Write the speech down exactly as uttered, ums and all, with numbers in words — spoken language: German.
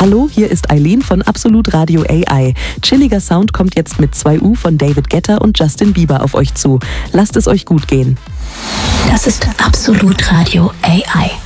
Hallo, hier ist Eileen von Absolut Radio A I. Chilliger Sound kommt jetzt mit zwei U von David Guetta und Justin Bieber auf euch zu. Lasst es euch gut gehen. Das ist Absolut Radio A I.